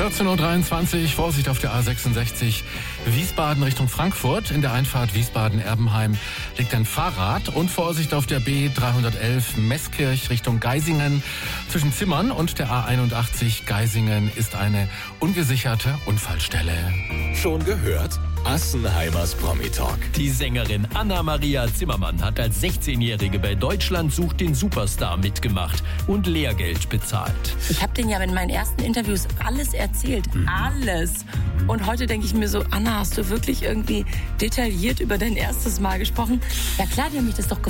14.23 Uhr, Vorsicht auf der A66 Wiesbaden Richtung Frankfurt. In der Einfahrt Wiesbaden-Erbenheim liegt ein Fahrrad. Und Vorsicht auf der B311 Meßkirch Richtung Geisingen. Zwischen Zimmern und der A81 Geisingen ist eine ungesicherte Unfallstelle. Schon gehört? Assenheimers Promi-Talk. Die Sängerin Anna-Maria Zimmermann hat als 16-Jährige bei Deutschland sucht den Superstar mitgemacht und Lehrgeld bezahlt. Ich habe denen ja in meinen ersten Interviews alles erzählt. Alles. Und heute denke ich mir so, Anna, hast du wirklich irgendwie detailliert über dein erstes Mal gesprochen? Ja klar, die haben mich das doch gefragt.